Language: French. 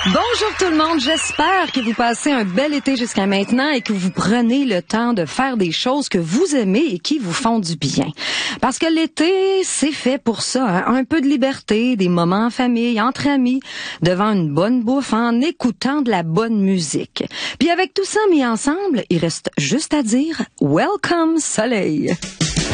Bonjour tout le monde, j'espère que vous passez un bel été jusqu'à maintenant et que vous prenez le temps de faire des choses que vous aimez et qui vous font du bien. Parce que l'été, c'est fait pour ça, hein? Un peu de liberté, des moments en famille, entre amis, devant une bonne bouffe, en écoutant de la bonne musique. Puis avec tout ça mis ensemble, il reste juste à dire « Welcome Soleil ».